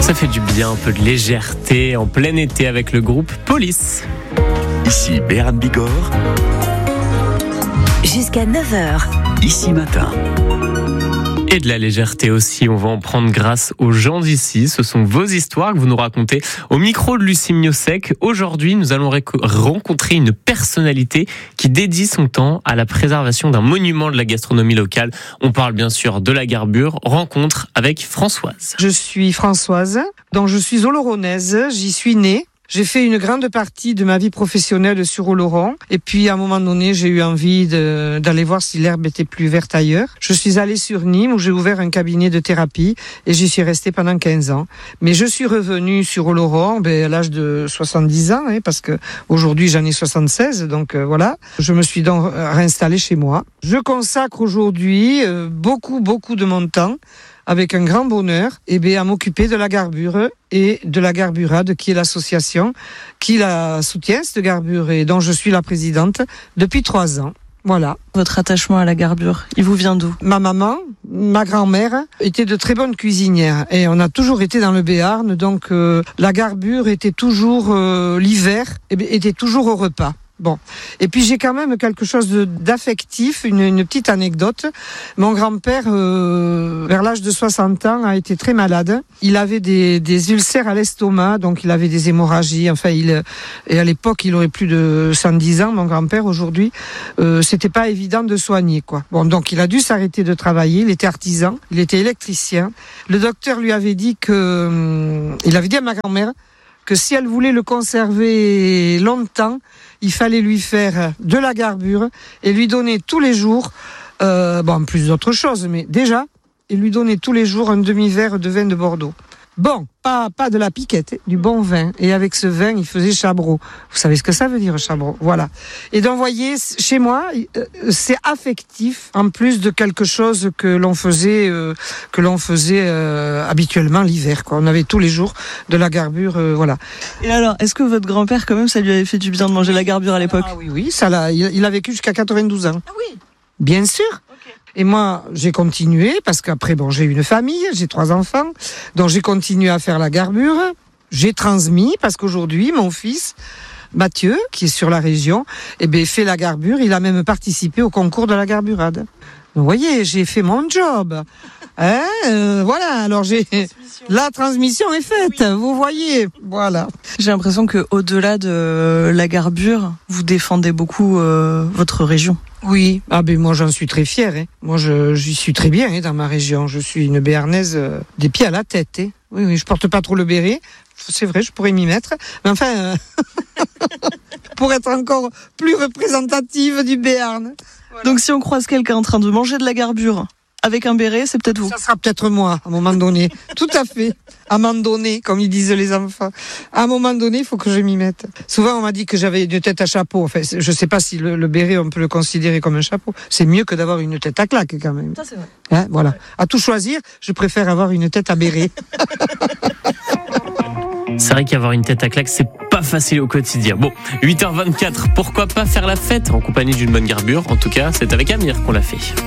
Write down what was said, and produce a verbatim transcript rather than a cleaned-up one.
Ça fait du bien, un peu de légèreté en plein été avec le groupe Police. Ici Béarn Bigorre. Jusqu'à neuf heures. Ici Matin. Et de la légèreté aussi, on va en prendre grâce aux gens d'ici. Ce sont vos histoires que vous nous racontez au micro de Lucie Miosec. Aujourd'hui, nous allons réco- rencontrer une personnalité qui dédie son temps à la préservation d'un monument de la gastronomie locale. On parle bien sûr de la Garbure. Rencontre avec Françoise. Je suis Françoise, donc je suis oloronnaise, j'y suis née. J'ai fait une grande partie de ma vie professionnelle sur Oloron. Et puis, à un moment donné, j'ai eu envie de, d'aller voir si l'herbe était plus verte ailleurs. Je suis allée sur Nîmes où j'ai ouvert un cabinet de thérapie et j'y suis restée pendant quinze ans. Mais je suis revenue sur Oloron ben, à l'âge de soixante-dix ans, hein, parce que aujourd'hui j'en ai soixante-seize. Donc euh, voilà, je me suis donc réinstallée chez moi. Je consacre aujourd'hui euh, beaucoup, beaucoup de mon temps avec un grand bonheur, eh bien, à m'occuper de la Garbure et de la Garburade, qui est l'association qui la soutient, cette Garbure, et dont je suis la présidente depuis trois ans. Voilà. Votre attachement à la Garbure, il vous vient d'où ? Ma maman, ma grand-mère, étaient de très bonnes cuisinières et on a toujours été dans le Béarn, donc euh, la Garbure était toujours, euh, l'hiver, était toujours au repas. Bon. Et puis j'ai quand même quelque chose de, d'affectif, une, une petite anecdote. Mon grand-père, euh, vers l'âge de soixante ans, a été très malade. Il avait des, des ulcères à l'estomac, donc il avait des hémorragies. Enfin, il, et à l'époque, il aurait plus de cent dix ans, mon grand-père. Aujourd'hui, euh, c'était pas évident de soigner, quoi. Bon, donc il a dû s'arrêter de travailler. Il était artisan, il était électricien. Le docteur lui avait dit que, euh, il avait dit à ma grand-mère que si elle voulait le conserver longtemps, il fallait lui faire de la Garbure et lui donner tous les jours, euh, bon, en plus d'autres choses, mais déjà, il lui donnait tous les jours un demi-verre de vin de Bordeaux. Bon, pas, pas de la piquette, du bon vin. Et avec ce vin, il faisait Chabreau. Vous savez ce que ça veut dire, Chabreau? Voilà. Et donc, vous voyez, chez moi, c'est affectif, en plus de quelque chose que l'on faisait, euh, que l'on faisait euh, habituellement l'hiver, quoi. On avait tous les jours de la Garbure, euh, voilà. Et alors, est-ce que votre grand-père, quand même, ça lui avait fait du bien de manger la Garbure à l'époque ? Ah oui, oui, ça l'a, il, il a vécu jusqu'à quatre-vingt-douze ans. Ah oui. Bien sûr. Et moi, j'ai continué, parce qu'après, bon, j'ai une famille, j'ai trois enfants, donc j'ai continué à faire la Garbure. J'ai transmis, parce qu'aujourd'hui, mon fils, Mathieu, qui est sur la région, eh ben, fait la Garbure, il a même participé au concours de la Garburade. Donc, vous voyez, j'ai fait mon job. Hein, euh, voilà, alors j'ai, la transmission est faite, oui. Vous voyez, voilà. J'ai l'impression que au-delà de la Garbure, vous défendez beaucoup euh, votre région. Oui, ah ben moi j'en suis très fière. Hein. Moi je j'y suis très bien hein, dans ma région. Je suis une Béarnaise euh, des pieds à la tête. Hein. Oui, oui, je porte pas trop le béret. C'est vrai, je pourrais m'y mettre. Mais enfin, euh, pour être encore plus représentative du Béarn. Voilà. Donc si on croise quelqu'un en train de manger de la Garbure avec un béret, c'est peut-être vous. Ça sera peut-être moi, à un moment donné. Tout à fait. À un moment donné, comme ils disent les enfants. À un moment donné, il faut que je m'y mette. Souvent, on m'a dit que j'avais une tête à chapeau. Enfin, je sais pas si le, le béret, on peut le considérer comme un chapeau. C'est mieux que d'avoir une tête à claque, quand même. Ça, c'est vrai. Hein, voilà. À tout choisir, je préfère avoir une tête à béret. C'est vrai qu'avoir une tête à claque, c'est pas facile au quotidien. Bon, huit heures vingt-quatre, pourquoi pas faire la fête en compagnie d'une bonne Garbure ? En tout cas, c'est avec Amir qu'on l'a fait.